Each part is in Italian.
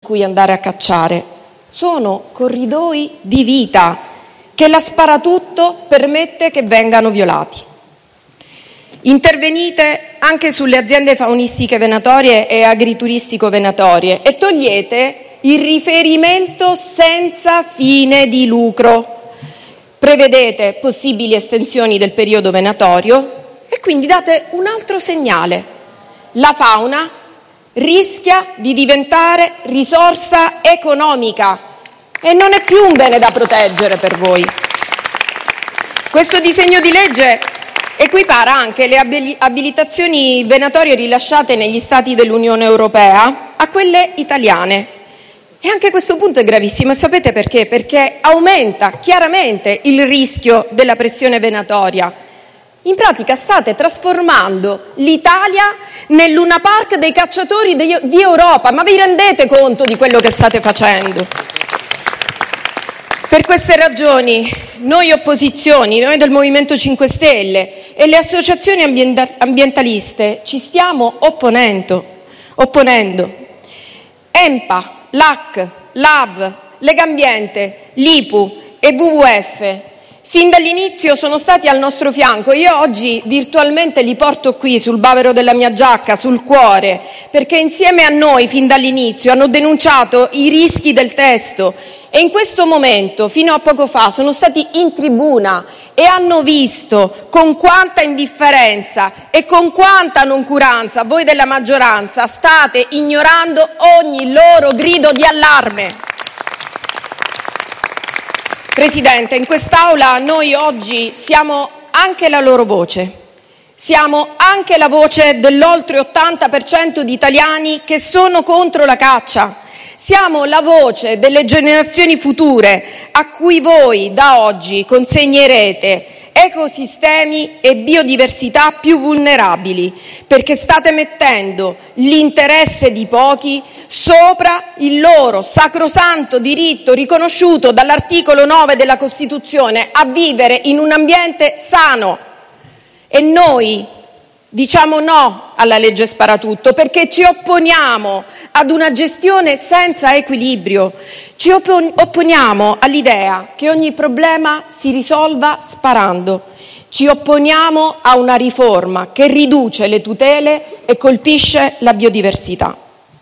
cui andare a cacciare. Sono corridoi di vita che la Sparatutto permette che vengano violati. Intervenite anche sulle aziende faunistiche venatorie e agrituristico-venatorie e togliete il riferimento senza fine di lucro. Prevedete possibili estensioni del periodo venatorio e quindi date un altro segnale. La fauna rischia di diventare risorsa economica e non è più un bene da proteggere per voi. Questo disegno di legge equipara anche le abilitazioni venatorie rilasciate negli Stati dell'Unione Europea a quelle italiane. E anche questo punto è gravissimo. E sapete perché? Perché aumenta chiaramente il rischio della pressione venatoria. In pratica state trasformando l'Italia nel Luna Park dei cacciatori di Europa. Ma vi rendete conto di quello che state facendo? Per queste ragioni noi opposizioni, noi del Movimento 5 Stelle e le associazioni ambientaliste ci stiamo opponendo. ENPA, LAC, LAV, Legambiente, l'IPU e WWF fin dall'inizio sono stati al nostro fianco. Io oggi virtualmente li porto qui sul bavero della mia giacca, sul cuore, perché insieme a noi fin dall'inizio hanno denunciato i rischi del testo e in questo momento, fino a poco fa, sono stati in tribuna e hanno visto con quanta indifferenza e con quanta noncuranza voi della maggioranza state ignorando ogni loro grido di allarme. Presidente, in quest'Aula noi oggi siamo anche la loro voce, siamo anche la voce dell'oltre 80% di italiani che sono contro la caccia, siamo la voce delle generazioni future a cui voi da oggi consegnerete ecosistemi e biodiversità più vulnerabili, perché state mettendo l'interesse di pochi sopra il loro sacrosanto diritto riconosciuto dall'articolo 9 della Costituzione a vivere in un ambiente sano. E noi diciamo no alla legge Sparatutto perché ci opponiamo ad una gestione senza equilibrio, ci opponiamo all'idea che ogni problema si risolva sparando, ci opponiamo a una riforma che riduce le tutele e colpisce la biodiversità.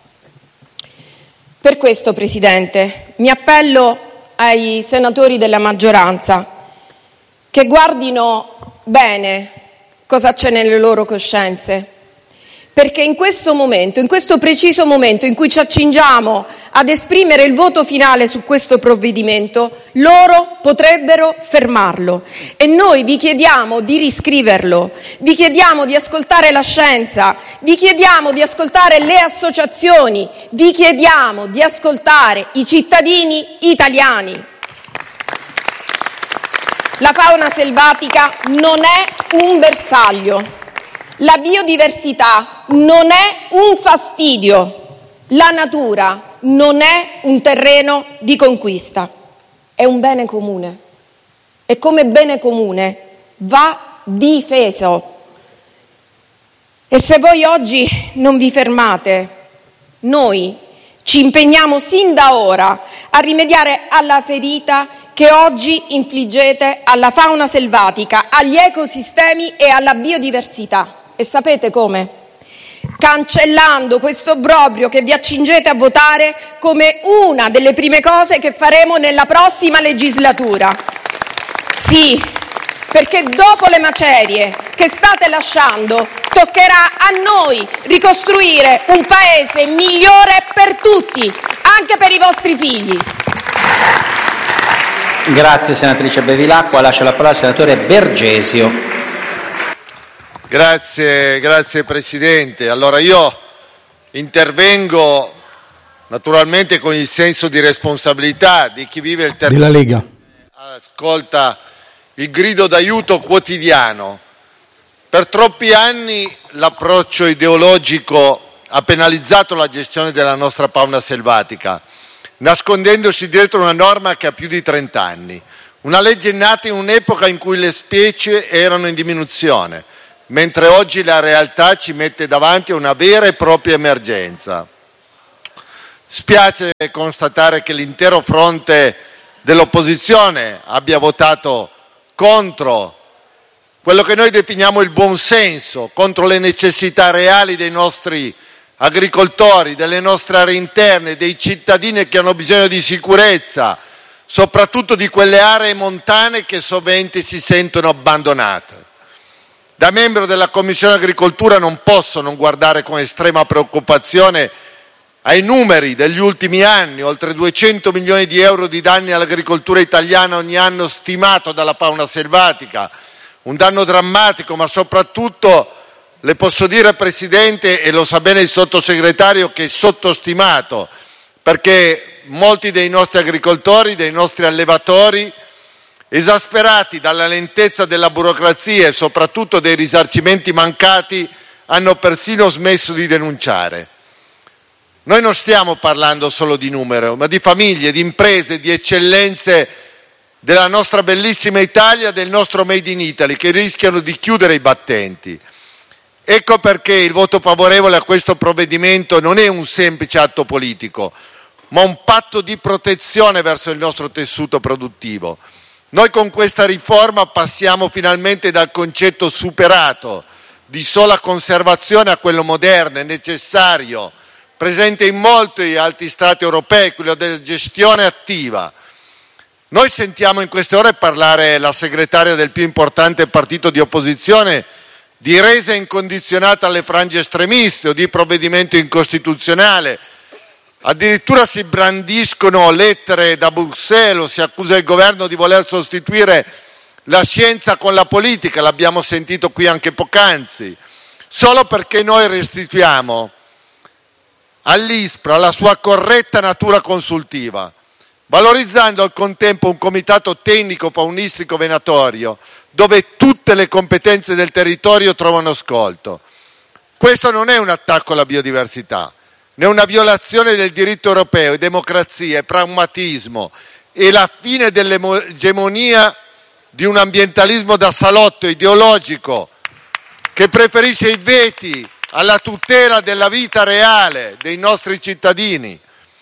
Per questo, Presidente, mi appello ai senatori della maggioranza che guardino bene cosa c'è nelle loro coscienze, perché in questo momento, in questo preciso momento in cui ci accingiamo ad esprimere il voto finale su questo provvedimento, loro potrebbero fermarlo e noi vi chiediamo di riscriverlo, vi chiediamo di ascoltare la scienza, vi chiediamo di ascoltare le associazioni, vi chiediamo di ascoltare i cittadini italiani. La fauna selvatica non è un bersaglio, la biodiversità non è un fastidio, la natura non è un terreno di conquista, è un bene comune e come bene comune va difeso. E se voi oggi non vi fermate, noi ci impegniamo sin da ora a rimediare alla ferita che oggi infliggete alla fauna selvatica, agli ecosistemi e alla biodiversità. E sapete come? Cancellando questo obbrobrio che vi accingete a votare come una delle prime cose che faremo nella prossima legislatura. Sì, perché dopo le macerie che state lasciando toccherà a noi ricostruire un paese migliore per tutti, anche per i vostri figli. Grazie senatrice Bevilacqua, lascio la parola al senatore Bergesio. Grazie Presidente. Allora io intervengo naturalmente con il senso di responsabilità di chi vive il territorio della Lega. Ascolta il grido d'aiuto quotidiano. Per troppi anni l'approccio ideologico ha penalizzato la gestione della nostra fauna selvatica, nascondendosi dietro una norma che ha più di 30 anni. Una legge nata in un'epoca in cui le specie erano in diminuzione, mentre oggi la realtà ci mette davanti a una vera e propria emergenza. Spiace constatare che l'intero fronte dell'opposizione abbia votato contro quello che noi definiamo il buonsenso, contro le necessità reali dei nostri agricoltori, delle nostre aree interne, dei cittadini che hanno bisogno di sicurezza, soprattutto di quelle aree montane che sovente si sentono abbandonate. Da membro della Commissione Agricoltura non posso non guardare con estrema preoccupazione ai numeri degli ultimi anni, oltre 200 milioni di euro di danni all'agricoltura italiana ogni anno stimato dalla fauna selvatica, un danno drammatico, ma soprattutto le posso dire, Presidente, e lo sa bene il Sottosegretario, che è sottostimato, perché molti dei nostri agricoltori, dei nostri allevatori, esasperati dalla lentezza della burocrazia e soprattutto dei risarcimenti mancati, hanno persino smesso di denunciare. Noi non stiamo parlando solo di numero, ma di famiglie, di imprese, di eccellenze della nostra bellissima Italia, del nostro Made in Italy, che rischiano di chiudere i battenti. Ecco perché il voto favorevole a questo provvedimento non è un semplice atto politico, ma un patto di protezione verso il nostro tessuto produttivo. Noi con questa riforma passiamo finalmente dal concetto superato di sola conservazione a quello moderno e necessario, presente in molti altri stati europei, quello della gestione attiva. Noi sentiamo in queste ore parlare la segretaria del più importante partito di opposizione di resa incondizionata alle frange estremiste o di provvedimento incostituzionale. Addirittura si brandiscono lettere da Bruxelles, si accusa il governo di voler sostituire la scienza con la politica, l'abbiamo sentito qui anche poc'anzi, solo perché noi restituiamo all'ISPRA la sua corretta natura consultiva, valorizzando al contempo un comitato tecnico faunistico venatorio dove tutte le competenze del territorio trovano ascolto. Questo non è un attacco alla biodiversità, né una violazione del diritto europeo, è democrazia, è pragmatismo, è la fine dell'egemonia di un ambientalismo da salotto ideologico che preferisce i veti alla tutela della vita reale dei nostri cittadini.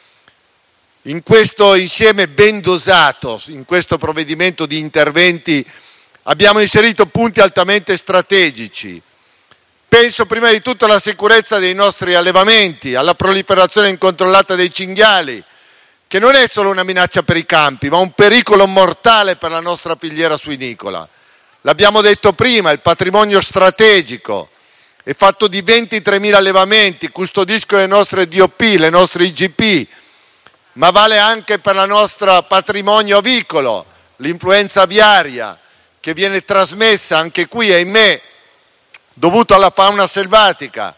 In questo insieme ben dosato, in questo provvedimento di interventi, abbiamo inserito punti altamente strategici. Penso prima di tutto alla sicurezza dei nostri allevamenti, alla proliferazione incontrollata dei cinghiali, che non è solo una minaccia per i campi, ma un pericolo mortale per la nostra filiera suinicola. L'abbiamo detto prima, il patrimonio strategico è fatto di 23.000 allevamenti, custodiscono le nostre DOP, le nostre IGP, ma vale anche per il nostro patrimonio avicolo, l'influenza aviaria, che viene trasmessa anche qui, ahimè, dovuto alla fauna selvatica.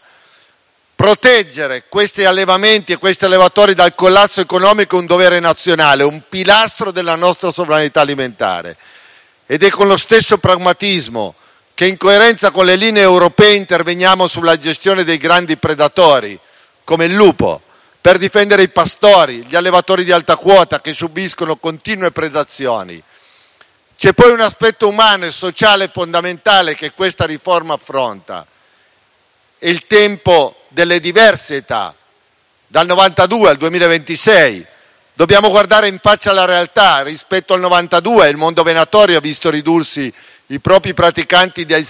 Proteggere questi allevamenti e questi allevatori dal collasso economico è un dovere nazionale, un pilastro della nostra sovranità alimentare. Ed è con lo stesso pragmatismo che, in coerenza con le linee europee, interveniamo sulla gestione dei grandi predatori, come il lupo, per difendere i pastori, gli allevatori di alta quota che subiscono continue predazioni. C'è poi un aspetto umano e sociale fondamentale che questa riforma affronta. È il tempo delle diverse età, dal 92 al 2026. Dobbiamo guardare in faccia la realtà. Rispetto al 92 il mondo venatorio ha visto ridursi i propri praticanti del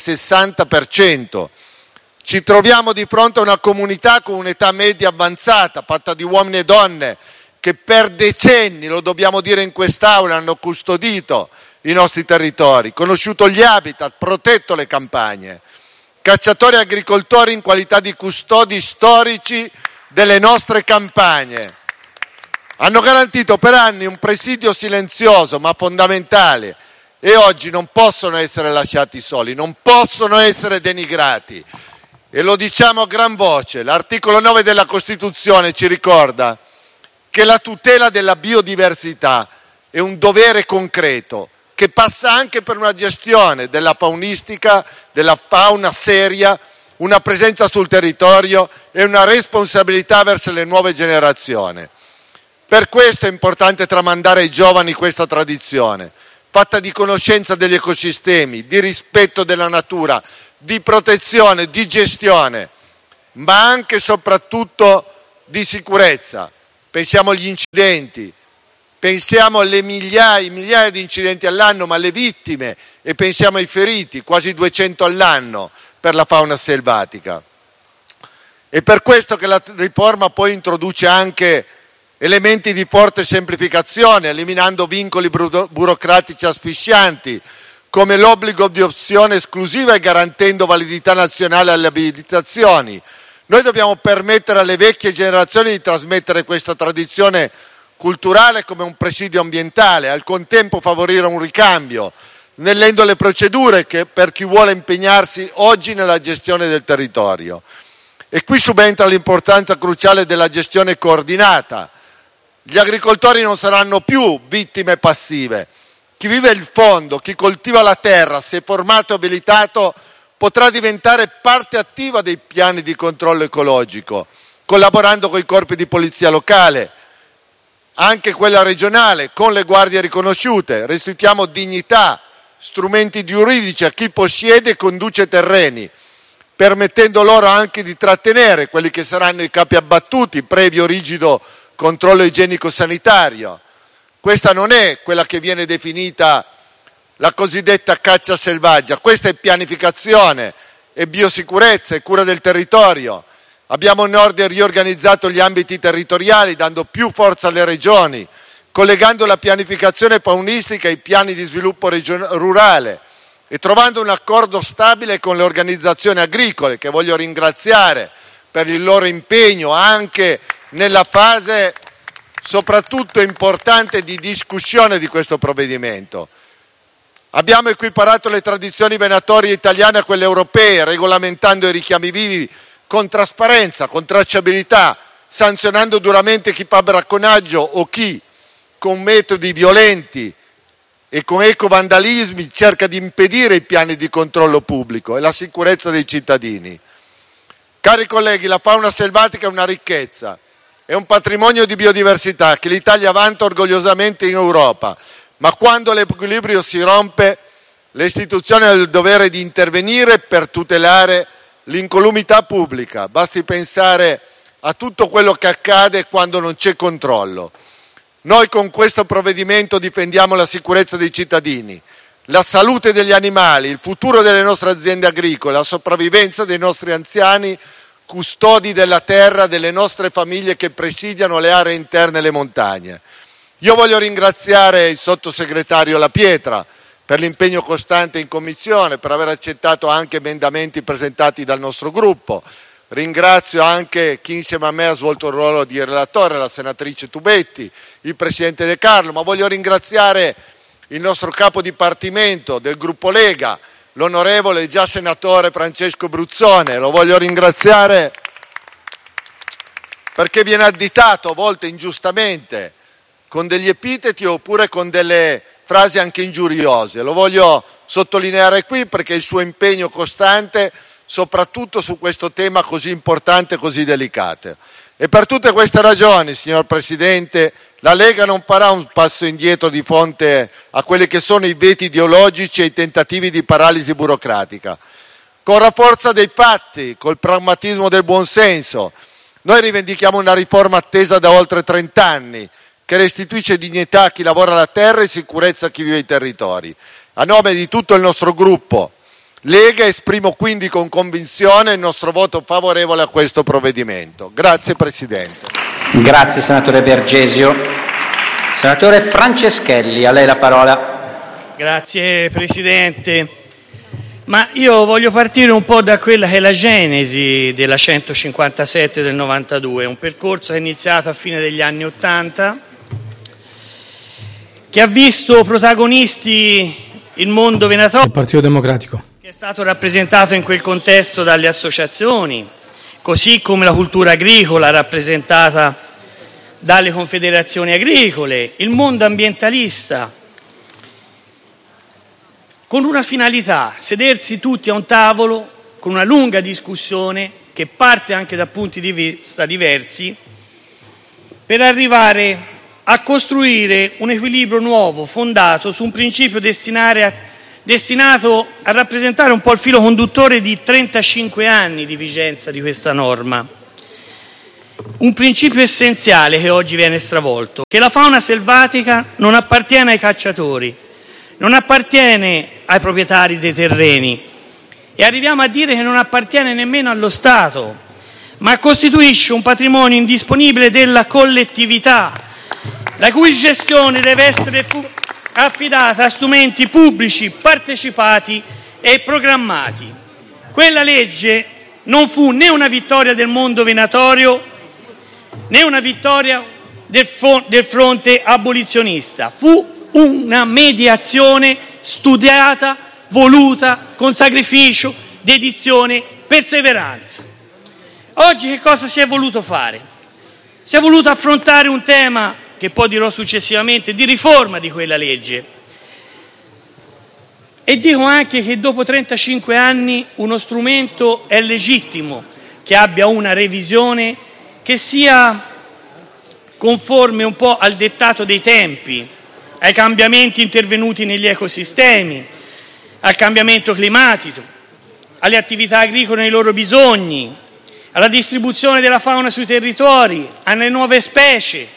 60%. Ci troviamo di fronte a una comunità con un'età media avanzata, fatta di uomini e donne, che per decenni, lo dobbiamo dire in quest'Aula, hanno custodito i nostri territori, conosciuto gli habitat, protetto le campagne. Cacciatori e agricoltori in qualità di custodi storici delle nostre campagne. Hanno garantito per anni un presidio silenzioso ma fondamentale e oggi non possono essere lasciati soli, non possono essere denigrati. E lo diciamo a gran voce, l'articolo 9 della Costituzione ci ricorda che la tutela della biodiversità è un dovere concreto che passa anche per una gestione della faunistica, della fauna seria, una presenza sul territorio e una responsabilità verso le nuove generazioni. Per questo è importante tramandare ai giovani questa tradizione, fatta di conoscenza degli ecosistemi, di rispetto della natura, di protezione, di gestione, ma anche e soprattutto di sicurezza, pensiamo agli incidenti, pensiamo alle migliaia di incidenti all'anno, ma alle vittime, e pensiamo ai feriti, quasi 200 all'anno per la fauna selvatica. È per questo che la riforma poi introduce anche elementi di forte semplificazione, eliminando vincoli burocratici asfissianti, come l'obbligo di opzione esclusiva e garantendo validità nazionale alle abilitazioni. Noi dobbiamo permettere alle vecchie generazioni di trasmettere questa tradizione culturale come un presidio ambientale, al contempo favorire un ricambio, snellendo le procedure per chi vuole impegnarsi oggi nella gestione del territorio. E qui subentra l'importanza cruciale della gestione coordinata. Gli agricoltori non saranno più vittime passive. Chi vive il fondo, chi coltiva la terra, se formato e abilitato, potrà diventare parte attiva dei piani di controllo ecologico, collaborando con i corpi di polizia locale, anche quella regionale, con le guardie riconosciute. Restituiamo dignità, strumenti giuridici a chi possiede e conduce terreni, permettendo loro anche di trattenere quelli che saranno i capi abbattuti, previo rigido controllo igienico-sanitario. Questa non è quella che viene definita la cosiddetta caccia selvaggia, questa è pianificazione, è biosicurezza, è cura del territorio. Abbiamo in ordine riorganizzato gli ambiti territoriali, dando più forza alle regioni, collegando la pianificazione faunistica ai piani di sviluppo rurale e trovando un accordo stabile con le organizzazioni agricole, che voglio ringraziare per il loro impegno anche nella fase soprattutto importante di discussione di questo provvedimento. Abbiamo equiparato le tradizioni venatorie italiane a quelle europee, regolamentando i richiami vivi con trasparenza, con tracciabilità, sanzionando duramente chi fa bracconaggio o chi, con metodi violenti e con ecovandalismi, cerca di impedire i piani di controllo pubblico e la sicurezza dei cittadini. Cari colleghi, la fauna selvatica è una ricchezza, è un patrimonio di biodiversità che l'Italia vanta orgogliosamente in Europa, ma quando l'equilibrio si rompe, le istituzioni hanno il dovere di intervenire per tutelare l'incolumità pubblica. Basti pensare a tutto quello che accade quando non c'è controllo. Noi con questo provvedimento difendiamo la sicurezza dei cittadini, la salute degli animali, il futuro delle nostre aziende agricole, la sopravvivenza dei nostri anziani, custodi della terra, delle nostre famiglie che presidiano le aree interne e le montagne. Io voglio ringraziare il sottosegretario La Pietra per l'impegno costante in commissione, per aver accettato anche emendamenti presentati dal nostro gruppo. Ringrazio anche chi insieme a me ha svolto il ruolo di relatore, la senatrice Tubetti, il presidente De Carlo, ma voglio ringraziare il nostro capo dipartimento del gruppo Lega, l'onorevole già senatore Francesco Bruzzone. Lo voglio ringraziare perché viene additato a volte ingiustamente con degli epiteti oppure con delle frasi anche ingiuriose. Lo voglio sottolineare qui perché il suo impegno costante, soprattutto su questo tema così importante e così delicato. E per tutte queste ragioni, signor Presidente, la Lega non farà un passo indietro di fronte a quelli che sono i veti ideologici e i tentativi di paralisi burocratica. Con la forza dei fatti, col pragmatismo del buonsenso, noi rivendichiamo una riforma attesa da oltre 30 anni, che restituisce dignità a chi lavora la terra e sicurezza a chi vive i territori. A nome di tutto il nostro gruppo Lega esprimo quindi con convinzione il nostro voto favorevole a questo provvedimento. Grazie Presidente. Grazie senatore Bergesio. Senatore Franceschelli, a lei la parola. Grazie Presidente. Ma io voglio partire un po' da quella che è la genesi della 157 del 92, un percorso che è iniziato a fine degli anni 80, che ha visto protagonisti il mondo venatorio, il Partito Democratico, che è stato rappresentato in quel contesto dalle associazioni, così come la cultura agricola rappresentata dalle confederazioni agricole, il mondo ambientalista, con una finalità: sedersi tutti a un tavolo con una lunga discussione che parte anche da punti di vista diversi, per arrivare a costruire un equilibrio nuovo fondato su un principio destinato a rappresentare un po' il filo conduttore di 35 anni di vigenza di questa norma. un principio essenziale che oggi viene stravolto, che la fauna selvatica non appartiene ai cacciatori, non appartiene ai proprietari dei terreni e arriviamo a dire che non appartiene nemmeno allo Stato, ma costituisce un patrimonio indisponibile della collettività, la cui gestione deve essere affidata a strumenti pubblici, partecipati e programmati. Quella legge non fu né una vittoria del mondo venatorio né una vittoria del fronte abolizionista, fu una mediazione studiata, voluta, con sacrificio, dedizione, perseveranza. Oggi che cosa si è voluto fare? Si è voluto affrontare un tema, che poi dirò successivamente, di riforma di quella legge. E dico anche che dopo 35 anni uno strumento è legittimo che abbia una revisione che sia conforme un po' al dettato dei tempi, ai cambiamenti intervenuti negli ecosistemi, al cambiamento climatico, alle attività agricole nei loro bisogni, alla distribuzione della fauna sui territori, alle nuove specie.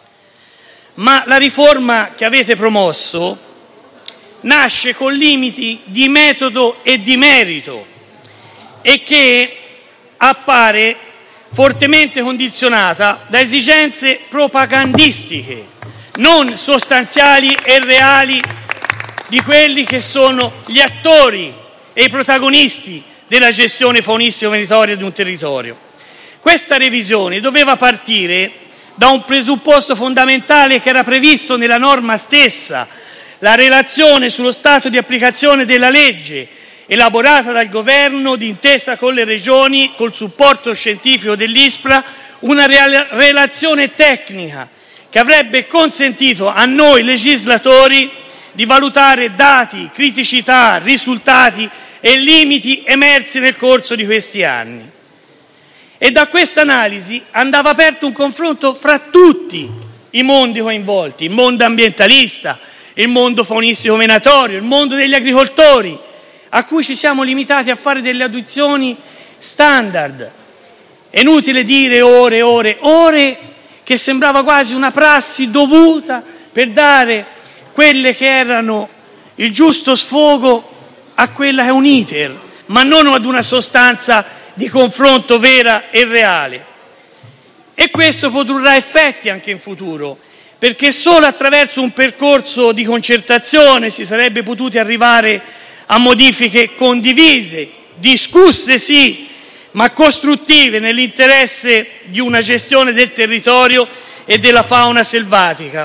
Ma la riforma che avete promosso nasce con limiti di metodo e di merito e che appare fortemente condizionata da esigenze propagandistiche, non sostanziali e reali di quelli che sono gli attori e i protagonisti della gestione faunistico-venatoria di un territorio. Questa revisione doveva partire da un presupposto fondamentale che era previsto nella norma stessa, la relazione sullo stato di applicazione della legge, elaborata dal Governo d'intesa con le Regioni, col supporto scientifico dell'ISPRA, una relazione tecnica che avrebbe consentito a noi legislatori di valutare dati, criticità, risultati e limiti emersi nel corso di questi anni. E da questa analisi andava aperto un confronto fra tutti i mondi coinvolti, il mondo ambientalista, il mondo faunistico-venatorio, il mondo degli agricoltori, a cui ci siamo limitati a fare delle audizioni standard. È inutile dire ore, che sembrava quasi una prassi dovuta per dare quelle che erano il giusto sfogo a quella che è un iter, ma non ad una sostanza di confronto vera e reale. E questo produrrà effetti anche in futuro, perché solo attraverso un percorso di concertazione si sarebbe potuti arrivare a modifiche condivise, discusse sì, ma costruttive nell'interesse di una gestione del territorio e della fauna selvatica,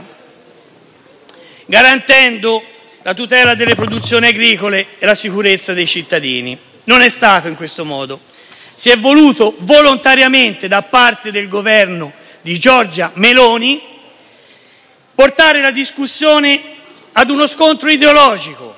garantendo la tutela delle produzioni agricole e la sicurezza dei cittadini. Non è stato in questo modo. Si è voluto volontariamente da parte del governo di Giorgia Meloni portare la discussione ad uno scontro ideologico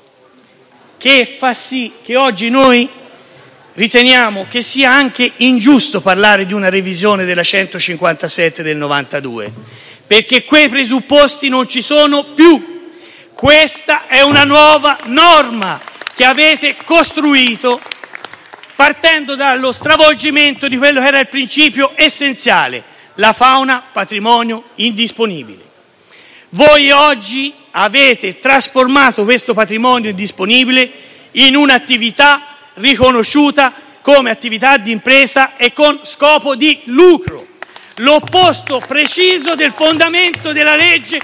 che fa sì che oggi noi riteniamo che sia anche ingiusto parlare di una revisione della 157 del 92, perché quei presupposti non ci sono più. Questa è una nuova norma che avete costruito partendo dallo stravolgimento di quello che era il principio essenziale, la fauna patrimonio indisponibile. Voi oggi avete trasformato questo patrimonio indisponibile in un'attività riconosciuta come attività di impresa e con scopo di lucro, l'opposto preciso del fondamento della legge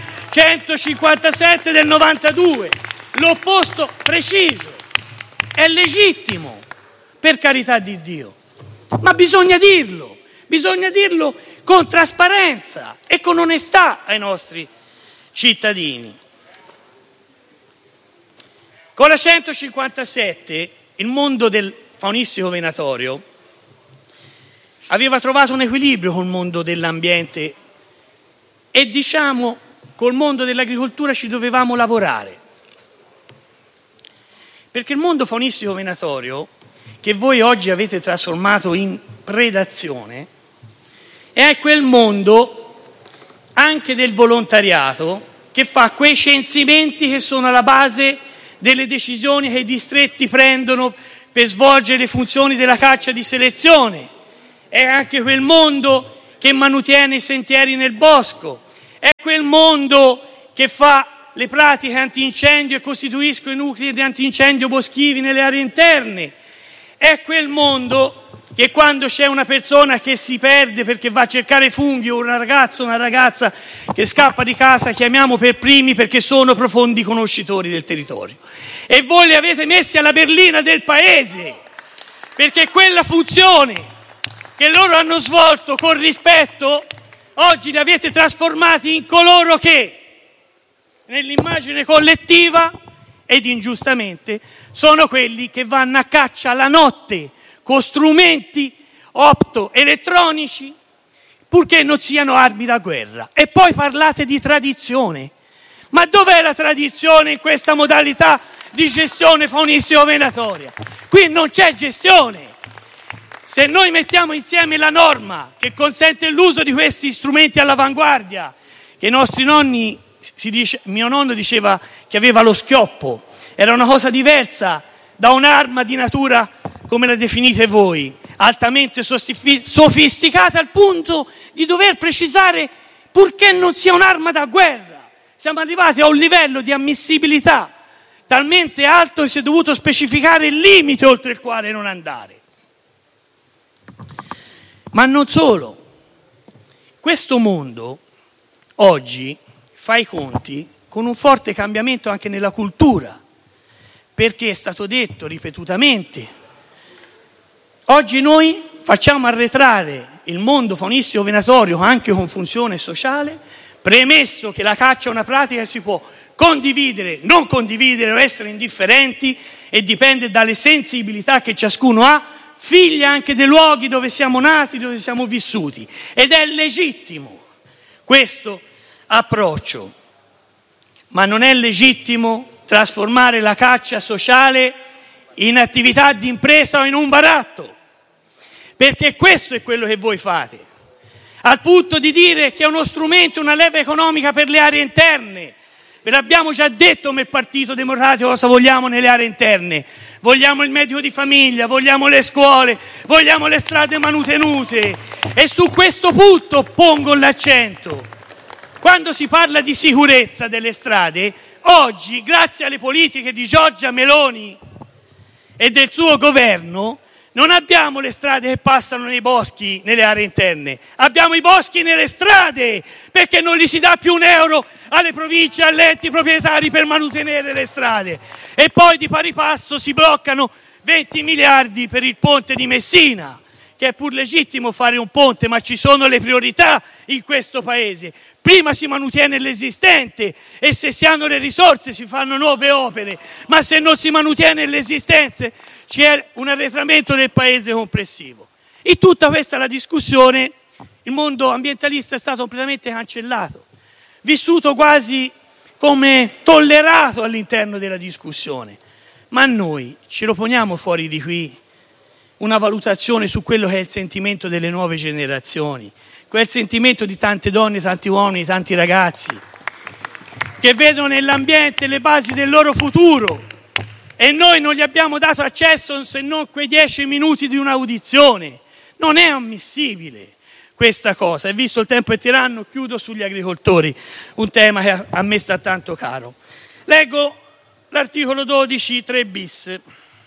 157 del 92, l'opposto preciso. È legittimo, per carità di Dio, ma bisogna dirlo con trasparenza e con onestà ai nostri cittadini. Con la 157 il mondo del faunistico venatorio aveva trovato un equilibrio col mondo dell'ambiente e diciamo col mondo dell'agricoltura ci dovevamo lavorare, perché il mondo faunistico venatorio che voi oggi avete trasformato in predazione è quel mondo anche del volontariato che fa quei censimenti che sono alla base delle decisioni che i distretti prendono per svolgere le funzioni della caccia di selezione. È anche quel mondo che manutiene i sentieri nel bosco, è quel mondo che fa le pratiche antincendio e costituiscono i nuclei di antincendio boschivi nelle aree interne, è quel mondo che quando c'è una persona che si perde perché va a cercare funghi, o un ragazzo o una ragazza che scappa di casa, chiamiamo per primi perché sono profondi conoscitori del territorio. E voi li avete messi alla berlina del paese, perché quella funzione che loro hanno svolto con rispetto, oggi li avete trasformati in coloro che, nell'immagine collettiva ed ingiustamente, sono quelli che vanno a caccia la notte con strumenti optoelettronici, purché non siano armi da guerra. E poi parlate di tradizione. Ma dov'è la tradizione in questa modalità di gestione faunistico-venatoria? Qui non c'è gestione. Se noi mettiamo insieme la norma che consente l'uso di questi strumenti all'avanguardia, che i nostri nonni, mio nonno diceva che aveva lo schioppo, era una cosa diversa da un'arma di natura, come la definite voi, altamente sofisticata al punto di dover precisare purché non sia un'arma da guerra. Siamo arrivati a un livello di ammissibilità talmente alto che si è dovuto specificare il limite oltre il quale non andare. Ma non solo. Questo mondo oggi fa i conti con un forte cambiamento anche nella cultura, perché è stato detto ripetutamente, oggi noi facciamo arretrare il mondo faunistico-venatorio anche con funzione sociale, premesso che la caccia è una pratica che si può condividere, non condividere o essere indifferenti, e dipende dalle sensibilità che ciascuno ha, figlia anche dei luoghi dove siamo nati, dove siamo vissuti. Ed è legittimo questo approccio, ma non è legittimo trasformare la caccia sociale in attività di impresa o in un baratto, perché questo è quello che voi fate, al punto di dire che è uno strumento, una leva economica per le aree interne. Ve l'abbiamo già detto come Partito Democratico cosa vogliamo nelle aree interne. Vogliamo il medico di famiglia, vogliamo le scuole, vogliamo le strade manutenute, e su questo punto pongo l'accento. Quando si parla di sicurezza delle strade, oggi, grazie alle politiche di Giorgia Meloni e del suo governo, non abbiamo le strade che passano nei boschi, nelle aree interne, abbiamo i boschi nelle strade, perché non gli si dà più un euro alle province, agli enti proprietari per manutenere le strade. E poi di pari passo si bloccano 20 miliardi per il ponte di Messina, che è pur legittimo fare un ponte, ma ci sono le priorità in questo paese. Prima si mantiene l'esistente e se si hanno le risorse si fanno nuove opere, ma se non si mantiene l'esistente c'è un arretramento del paese complessivo. In tutta questa la discussione, il mondo ambientalista è stato completamente cancellato, vissuto quasi come tollerato all'interno della discussione. Ma noi ce lo poniamo fuori di qui una valutazione su quello che è il sentimento delle nuove generazioni, quel sentimento di tante donne, tanti uomini, tanti ragazzi che vedono nell'ambiente le basi del loro futuro, e noi non gli abbiamo dato accesso se non quei 10 minuti di un'audizione. Non è ammissibile questa cosa. E visto il tempo è tiranno, chiudo sugli agricoltori, un tema che a me sta tanto caro. Leggo l'articolo 12, 3 bis.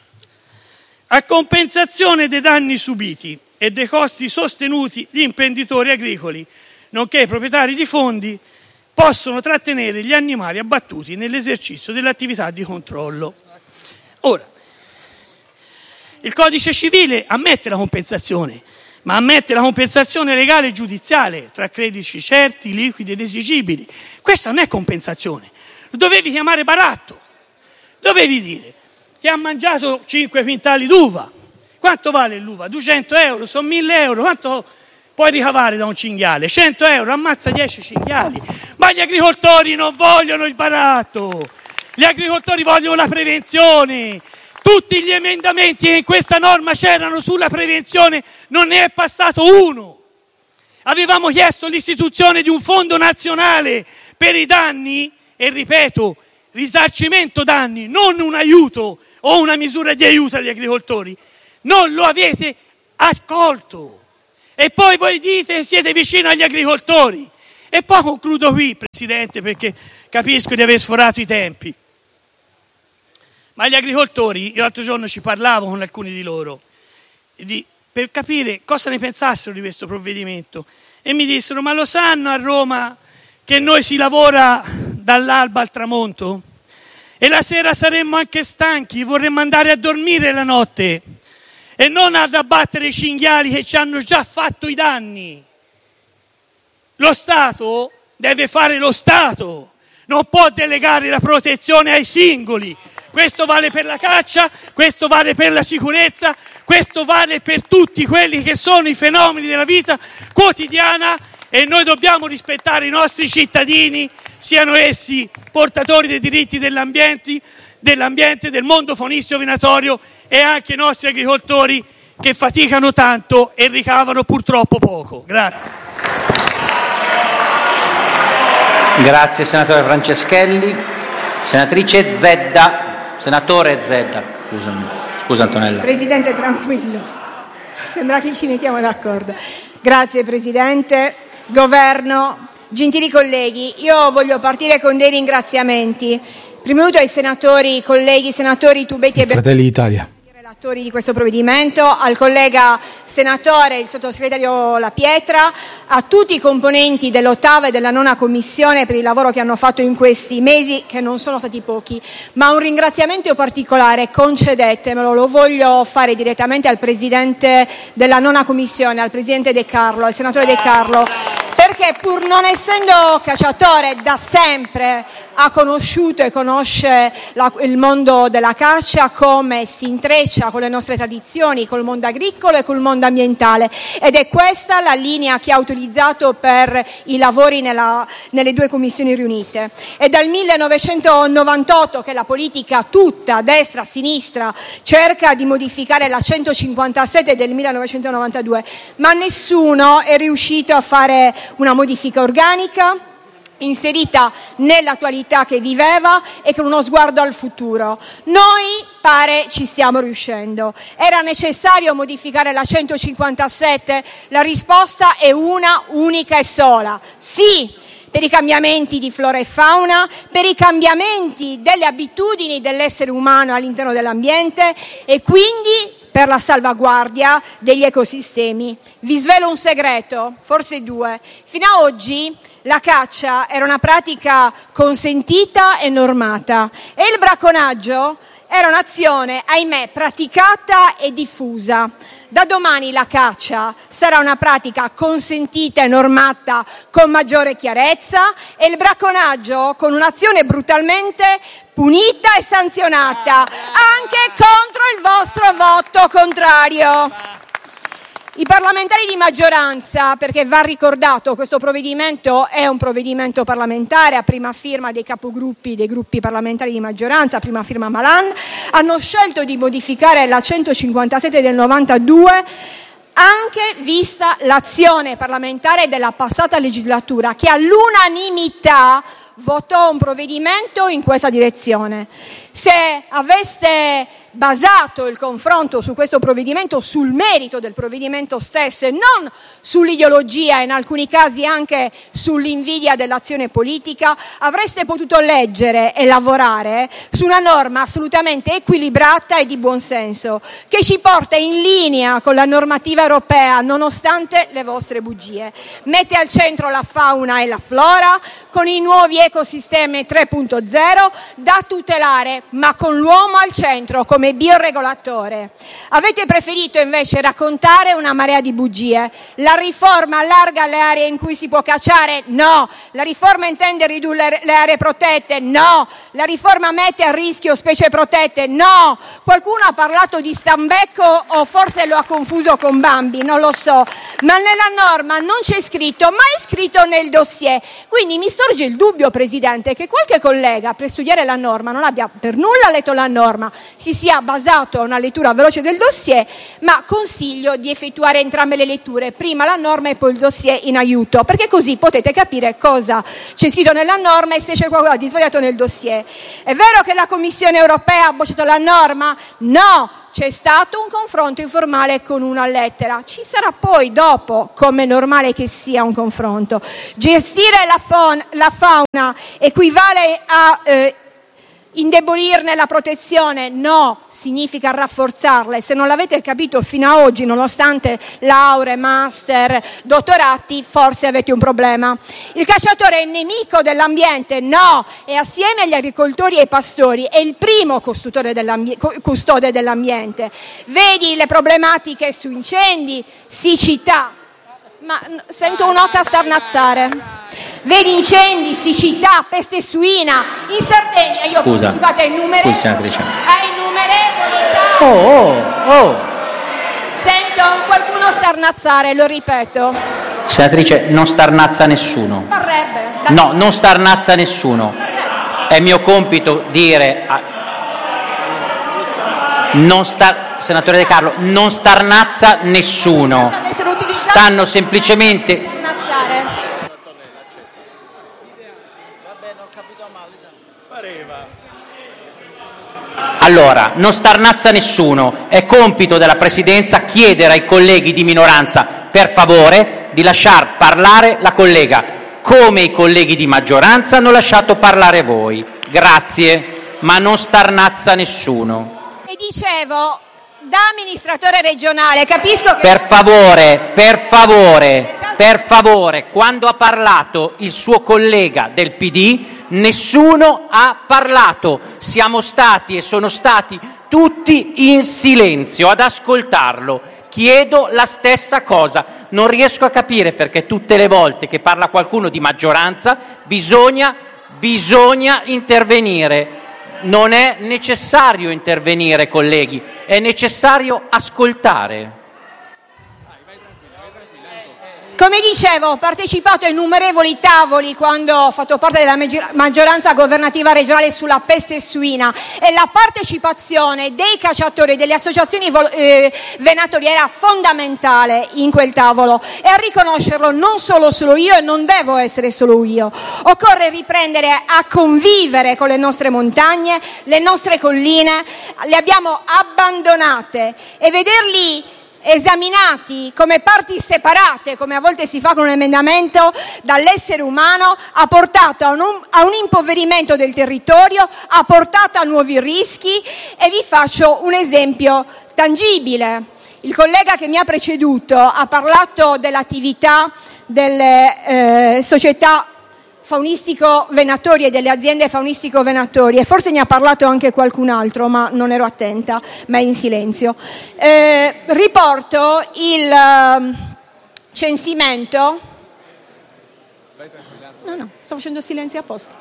A compensazione dei danni subiti e dei costi sostenuti, gli imprenditori agricoli, nonché i proprietari di fondi, possono trattenere gli animali abbattuti nell'esercizio dell'attività di controllo. Ora, il codice civile ammette la compensazione, ma ammette la compensazione legale e giudiziale tra crediti certi, liquidi ed esigibili. Questa non è compensazione. Lo dovevi chiamare baratto. Dovevi dire che ha mangiato 5 quintali d'uva. Quanto vale l'uva? 200 euro, sono 1000 euro. Quanto puoi ricavare da un cinghiale? 100 euro, ammazza 10 cinghiali. Ma gli agricoltori non vogliono il baratto. Gli agricoltori vogliono la prevenzione. Tutti gli emendamenti che in questa norma c'erano sulla prevenzione, non ne è passato uno. Avevamo chiesto l'istituzione di un fondo nazionale per i danni, e ripeto, risarcimento danni, non un aiuto o una misura di aiuto agli agricoltori. Non lo avete accolto. E poi voi dite che siete vicino agli agricoltori. E poi concludo qui, Presidente, perché capisco di aver sforato i tempi. Ma gli agricoltori, io l'altro giorno ci parlavo con alcuni di loro, per capire cosa ne pensassero di questo provvedimento. E mi dissero, ma lo sanno a Roma che noi si lavora dall'alba al tramonto? E la sera saremmo anche stanchi, vorremmo andare a dormire la notte e non ad abbattere i cinghiali che ci hanno già fatto i danni. Lo Stato deve fare lo Stato, non può delegare la protezione ai singoli. Questo vale per la caccia, questo vale per la sicurezza, questo vale per tutti quelli che sono i fenomeni della vita quotidiana, e noi dobbiamo rispettare i nostri cittadini, siano essi portatori dei diritti dell'ambiente, del mondo faunistico-venatorio, e anche i nostri agricoltori che faticano tanto e ricavano purtroppo poco. Grazie. Grazie senatore Franceschelli. Senatrice Zedda, senatore Zedda, scusa Antonella. Presidente, tranquillo, sembra che ci mettiamo d'accordo. Grazie Presidente, Governo, gentili colleghi, io voglio partire con dei ringraziamenti. Prima di tutto ai senatori, colleghi senatori Tubetti e Fratelli d'Italia, relatori di questo provvedimento, al collega senatore, il sottosegretario La Pietra, a tutti i componenti dell'8ª e della 9ª Commissione per il lavoro che hanno fatto in questi mesi, che non sono stati pochi, ma un ringraziamento particolare, concedetemelo, lo voglio fare direttamente al Presidente della 9ª Commissione, al Presidente De Carlo, al Senatore De Carlo, perché pur non essendo cacciatore da sempre ha conosciuto e conosce il mondo della caccia, come si intreccia con le nostre tradizioni, col mondo agricolo e col mondo ambientale, ed è questa la linea che ha utilizzato per i lavori nelle due commissioni riunite. È dal 1998 che la politica tutta, destra, sinistra, cerca di modificare la 157 del 1992, ma nessuno è riuscito a fare una modifica organica, inserita nell'attualità che viveva e con uno sguardo al futuro. Noi pare ci stiamo riuscendo. Era necessario modificare la 157? La risposta è una unica e sola: sì, per i cambiamenti di flora e fauna, per i cambiamenti delle abitudini dell'essere umano all'interno dell'ambiente e quindi per la salvaguardia degli ecosistemi. Vi svelo un segreto, forse due. Fino a oggi la caccia era una pratica consentita e normata e il bracconaggio era un'azione, ahimè, praticata e diffusa. Da domani la caccia sarà una pratica consentita e normata con maggiore chiarezza e il bracconaggio con un'azione brutalmente punita e sanzionata, anche contro il vostro voto contrario. I parlamentari di maggioranza, perché va ricordato, questo provvedimento è un provvedimento parlamentare a prima firma dei capogruppi dei gruppi parlamentari di maggioranza, a prima firma Malan, hanno scelto di modificare la 157 del 92 anche vista l'azione parlamentare della passata legislatura, che all'unanimità votò un provvedimento in questa direzione. Se aveste basato il confronto su questo provvedimento sul merito del provvedimento stesso e non sull'ideologia e in alcuni casi anche sull'invidia dell'azione politica, avreste potuto leggere e lavorare su una norma assolutamente equilibrata e di buonsenso che ci porta in linea con la normativa europea nonostante le vostre bugie. Mette al centro la fauna e la flora con i nuovi ecosistemi 3.0 da tutelare, ma con l'uomo al centro come bioregolatore. Avete preferito invece raccontare una marea di bugie. La riforma allarga le aree in cui si può cacciare? No. La riforma intende ridurre le aree protette? No. La riforma mette a rischio specie protette? No. Qualcuno ha parlato di stambecco o forse lo ha confuso con Bambi, non lo so, ma nella norma non c'è scritto, ma è scritto nel dossier. Quindi mi sorge il dubbio, Presidente, che qualche collega per studiare la norma non abbia per nulla letto la norma, si sia basato a una lettura veloce del dossier, ma consiglio di effettuare entrambe le letture, prima la norma e poi il dossier in aiuto, perché così potete capire cosa c'è scritto nella norma e se c'è qualcosa di sbagliato nel dossier. È vero che la Commissione europea ha bocciato la norma? No! c'è stato un confronto informale con una lettera. Ci sarà poi dopo, come è normale che sia un confronto. Gestire la fauna equivale a indebolirne la protezione? No, significa rafforzarla. E se non l'avete capito fino ad oggi, nonostante lauree, master, dottorati, forse avete un problema. Il cacciatore è nemico dell'ambiente? No, e assieme agli agricoltori e ai pastori è il primo custode dell'ambiente. Vedi le problematiche su incendi, siccità. Ma sento un'oca starnazzare. Vedi incendi, siccità, peste suina. In Sardegna io ho partecipato ai innumerevoli Sento qualcuno starnazzare, lo ripeto. Senatrice, non starnazza nessuno. Parrebbe. No, non starnazza nessuno. È mio compito dire Senatore De Carlo, non starnazza nessuno. Stanno semplicemente Allora, non starnazza nessuno, è compito della Presidenza chiedere ai colleghi di minoranza, per favore, di lasciar parlare la collega, come i colleghi di maggioranza hanno lasciato parlare voi. Grazie, ma non starnazza nessuno. E dicevo, da amministratore regionale, capisco che... Per favore, quando ha parlato il suo collega del PD, nessuno ha parlato, siamo stati e sono stati tutti in silenzio ad ascoltarlo. Chiedo la stessa cosa, non riesco a capire perché tutte le volte che parla qualcuno di maggioranza bisogna intervenire. Non è necessario intervenire, colleghi, è necessario ascoltare. Come dicevo, ho partecipato a innumerevoli tavoli quando ho fatto parte della maggioranza governativa regionale sulla peste suina, e la partecipazione dei cacciatori e delle associazioni venatori era fondamentale in quel tavolo, e a riconoscerlo non solo io e non devo essere solo io. Occorre riprendere a convivere con le nostre montagne, le nostre colline, le abbiamo abbandonate, e vederli esaminati come parti separate, come a volte si fa con un emendamento, dall'essere umano, ha portato a un impoverimento del territorio, ha portato a nuovi rischi. E vi faccio un esempio tangibile. Il collega che mi ha preceduto ha parlato dell'attività delle società faunistico-venatorie, delle aziende faunistico-venatorie, forse ne ha parlato anche qualcun altro, ma non ero attenta, ma è in silenzio. Riporto il censimento. No, sto facendo silenzio apposta.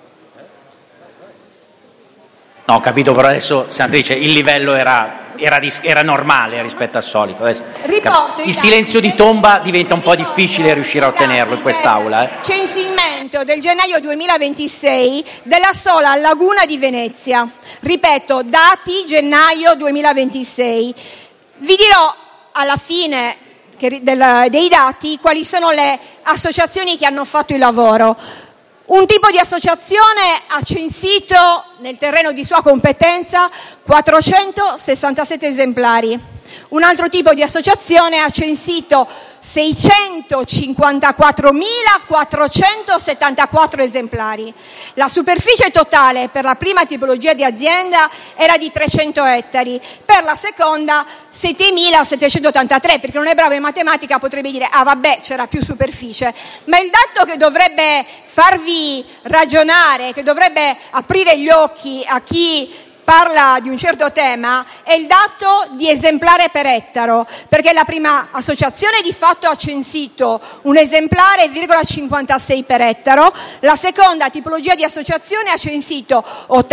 No, ho capito, però adesso, senatrice, il livello era normale rispetto al solito. Adesso, il silenzio di tomba diventa un po' difficile riuscire a ottenerlo in quest'Aula. Censimento del gennaio 2026 della sola laguna di Venezia. Ripeto, dati gennaio 2026. Vi dirò alla fine dei dati quali sono le associazioni che hanno fatto il lavoro. Un tipo di associazione ha censito nel terreno di sua competenza 467 esemplari. Un altro tipo di associazione ha censito 654.474 esemplari. La superficie totale per la prima tipologia di azienda era di 300 ettari, per la seconda 7.783, perché non è bravo in matematica potrebbe dire vabbè, c'era più superficie, ma il dato che dovrebbe farvi ragionare, che dovrebbe aprire gli occhi a chi parla di un certo tema, è il dato di esemplare per ettaro, perché la prima associazione di fatto ha censito un esemplare, 56 per ettaro, la seconda tipologia di associazione ha censito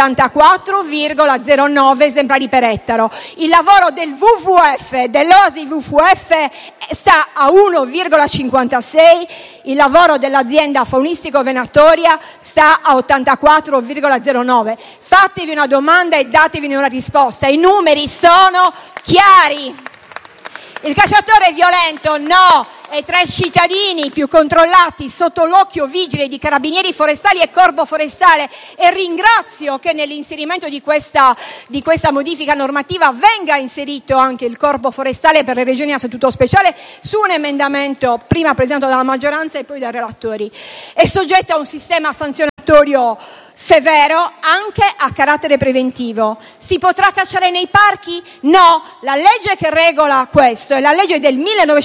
84,09 esemplari per ettaro. Il lavoro del WWF, dell'OSI WWF, sta a 1,56, il lavoro dell'azienda faunistico-venatoria sta a 84,09. Fatevi una domanda e datevi una risposta. I numeri sono chiari. Il cacciatore è violento? No, è tra i cittadini più controllati sotto l'occhio vigile di carabinieri forestali e corpo forestale, e ringrazio che nell'inserimento di questa modifica normativa venga inserito anche il corpo forestale per le regioni a statuto speciale su un emendamento prima presentato dalla maggioranza e poi dai relatori. È soggetto a un sistema sanzionatorio severo anche a carattere preventivo. Si potrà cacciare nei parchi? No, la legge che regola questo è la legge del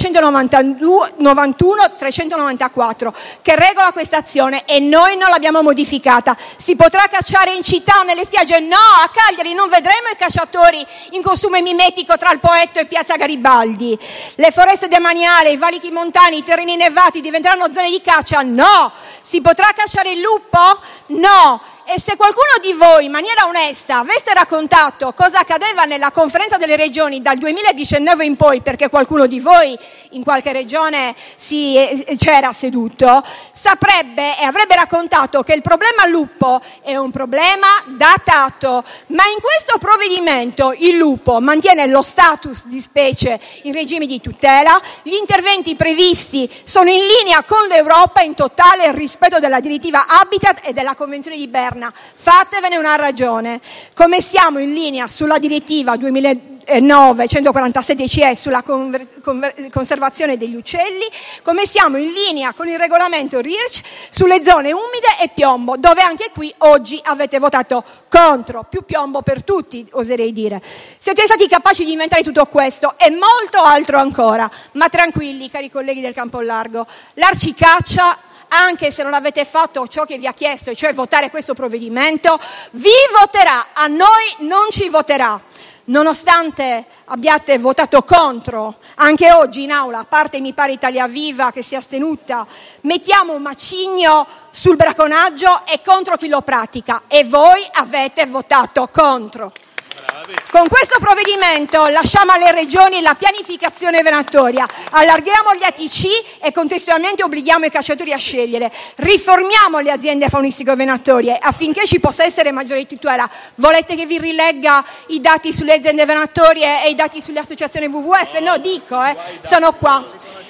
1991 394 che regola questa azione e noi non l'abbiamo modificata. Si potrà cacciare in città o nelle spiagge? No, a Cagliari non vedremo i cacciatori in costume mimetico tra il Poetto e Piazza Garibaldi. Le foreste demaniali, i valichi montani, i terreni nevati diventeranno zone di caccia? No. Si potrà cacciare il lupo? No. E se qualcuno di voi in maniera onesta avesse raccontato cosa accadeva nella conferenza delle regioni dal 2019 in poi, perché qualcuno di voi in qualche regione c'era seduto, saprebbe e avrebbe raccontato che il problema lupo è un problema datato, ma in questo provvedimento il lupo mantiene lo status di specie in regime di tutela, gli interventi previsti sono in linea con l'Europa in totale rispetto della direttiva Habitat e della Convenzione di Berna. Fatevene una ragione. Come siamo in linea sulla direttiva 2009/147 CE sulla conservazione degli uccelli, come siamo in linea con il regolamento REACH sulle zone umide e piombo, dove anche qui oggi avete votato contro, più piombo per tutti, oserei dire. Siete stati capaci di inventare tutto questo e molto altro ancora, ma tranquilli, cari colleghi del Campo Largo, l'Arcicaccia, anche se non avete fatto ciò che vi ha chiesto, cioè votare questo provvedimento, vi voterà, a noi non ci voterà. Nonostante abbiate votato contro, anche oggi in aula, a parte mi pare Italia Viva che si è astenuta, mettiamo un macigno sul bracconaggio e contro chi lo pratica, e voi avete votato contro. Con questo provvedimento lasciamo alle regioni la pianificazione venatoria, allarghiamo gli ATC e contestualmente obblighiamo i cacciatori a scegliere, riformiamo le aziende faunistico-venatorie affinché ci possa essere maggiore tutela. Volete che vi rilegga i dati sulle aziende venatorie e i dati sulle associazioni WWF? No, sono qua.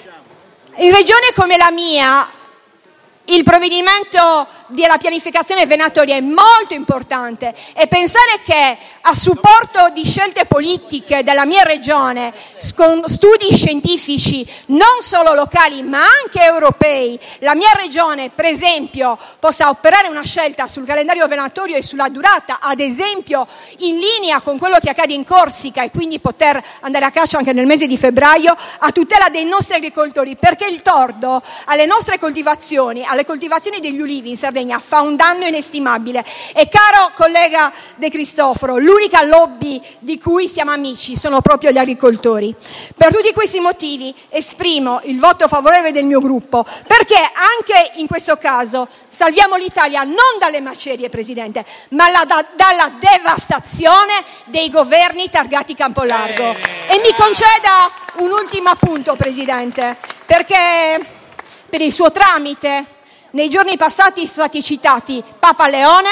In regione come la mia, il provvedimento della pianificazione venatoria è molto importante, e pensare che a supporto di scelte politiche della mia regione, con studi scientifici non solo locali ma anche europei, la mia regione per esempio possa operare una scelta sul calendario venatorio e sulla durata, ad esempio in linea con quello che accade in Corsica, e quindi poter andare a caccia anche nel mese di febbraio a tutela dei nostri agricoltori, perché il tordo alle nostre coltivazioni, alle coltivazioni degli ulivi in Sardegna fa un danno inestimabile. E caro collega De Cristofaro, l'unica lobby di cui siamo amici sono proprio gli agricoltori. Per tutti questi motivi esprimo il voto favorevole del mio gruppo, perché anche in questo caso salviamo l'Italia non dalle macerie, Presidente, ma dalla devastazione dei governi targati Campolargo. E mi conceda un ultimo appunto, Presidente, perché per il suo tramite nei giorni passati sono stati citati Papa Leone